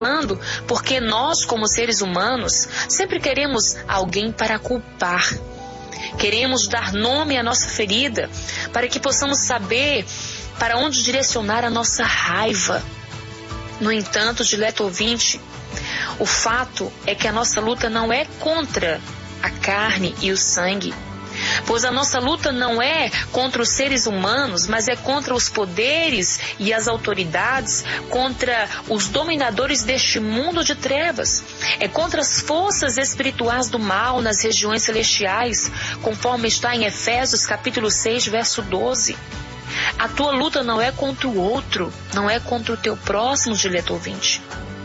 falando porque nós, como seres humanos, sempre queremos alguém para culpar. Queremos dar nome à nossa ferida para que possamos saber para onde direcionar a nossa raiva. No entanto, dileto ouvinte, o fato é que a nossa luta não é contra a carne e o sangue, pois a nossa luta não é contra os seres humanos, mas é contra os poderes e as autoridades, contra os dominadores deste mundo de trevas. É contra as forças espirituais do mal nas regiões celestiais, conforme está em Efésios capítulo 6, verso 12. A tua luta não é contra o outro, não é contra o teu próximo, dileto ouvinte.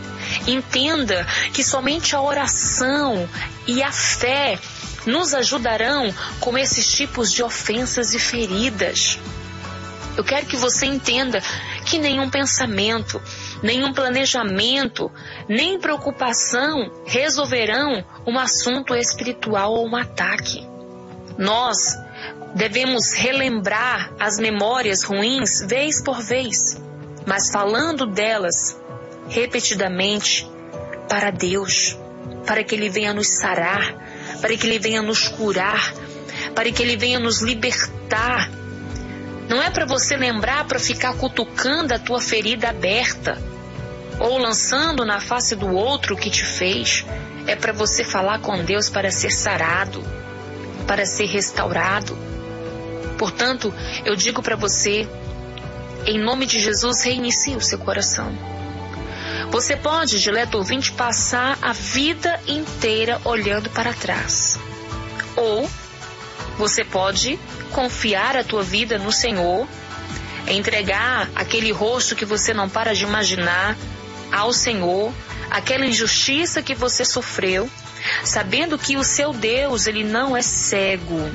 Entenda que somente a oração e a fé nos ajudarão com esses tipos de ofensas e feridas. Eu quero que você entenda que nenhum pensamento, nenhum planejamento, nem preocupação resolverão um assunto espiritual ou um ataque. Nós devemos relembrar as memórias ruins vez por vez, mas falando delas repetidamente para Deus, para que Ele venha nos sarar, para que Ele venha nos curar, para que Ele venha nos libertar. Não é para você lembrar para ficar cutucando a tua ferida aberta ou lançando na face do outro o que te fez. É para você falar com Deus para ser sarado, para ser restaurado. Portanto, eu digo para você, em nome de Jesus, reinicie o seu coração. Você pode, dileto ouvinte, passar a vida inteira olhando para trás. Ou você pode confiar a tua vida no Senhor, entregar aquele rosto que você não para de imaginar ao Senhor, aquela injustiça que você sofreu, sabendo que o seu Deus, Ele não é cego.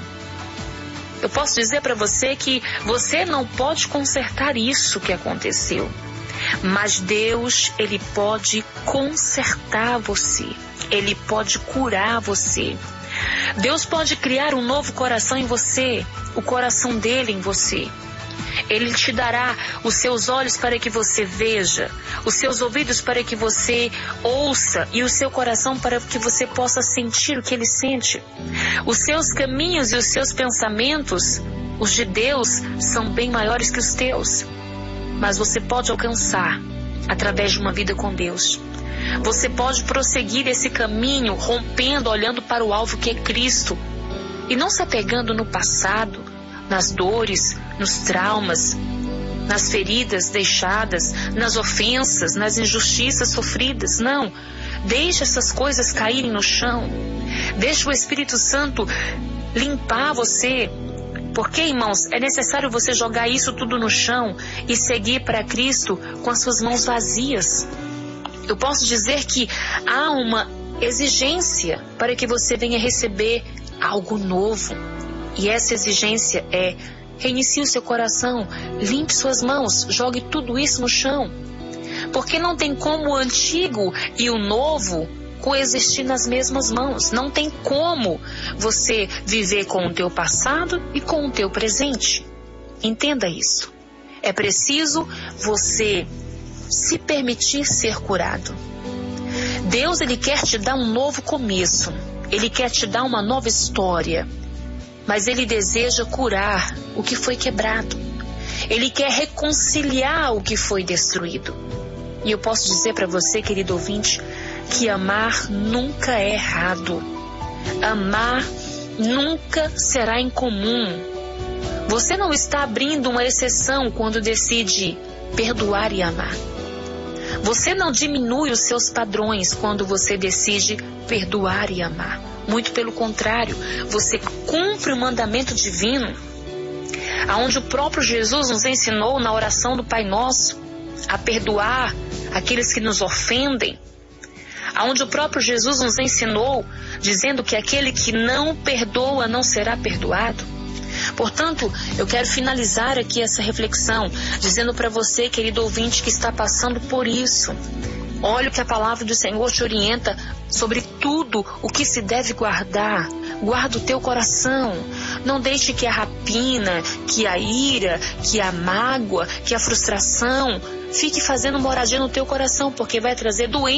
Eu posso dizer para você que você não pode consertar isso que aconteceu. Mas Deus, Ele pode consertar você. Ele pode curar você. Deus pode criar um novo coração em você, o coração dele em você. Ele te dará os seus olhos para que você veja, os seus ouvidos para que você ouça e o seu coração para que você possa sentir o que ele sente. Os seus caminhos e os seus pensamentos, os de Deus, são bem maiores que os teus. Mas você pode alcançar através de uma vida com Deus. Você pode prosseguir esse caminho rompendo, olhando para o alvo que é Cristo e não se apegando no passado, nas dores, nos traumas, nas feridas deixadas, nas ofensas, nas injustiças sofridas. Não, deixe essas coisas caírem no chão. Deixe o Espírito Santo limpar você. Porque, irmãos, é necessário você jogar isso tudo no chão e seguir para Cristo com as suas mãos vazias. Eu posso dizer que há uma exigência para que você venha receber algo novo. E essa exigência é: reinicie o seu coração, limpe suas mãos, jogue tudo isso no chão. Porque não tem como o antigo e o novo coexistir nas mesmas mãos. Não tem como você viver com o teu passado e com o teu presente. Entenda isso. É preciso você se permitir ser curado. Deus, Ele quer te dar um novo começo. Ele quer te dar uma nova história. Mas Ele deseja curar o que foi quebrado. Ele quer reconciliar o que foi destruído. E eu posso dizer para você, querido ouvinte, que amar nunca é errado. Amar nunca será incomum. Você não está abrindo uma exceção quando decide perdoar e amar. Você não diminui os seus padrões quando você decide perdoar e amar. Muito pelo contrário, você cumpre o mandamento divino, aonde o próprio Jesus nos ensinou na oração do Pai Nosso a perdoar aqueles que nos ofendem, aonde o próprio Jesus nos ensinou dizendo que aquele que não perdoa não será perdoado. Portanto, eu quero finalizar aqui essa reflexão dizendo para você, querido ouvinte, que está passando por isso. Olha o que a palavra do Senhor te orienta sobre tudo o que se deve guardar. Guarda o teu coração. Não deixe que a rapina, que a ira, que a mágoa, que a frustração fique fazendo moradia no teu coração, porque vai trazer doença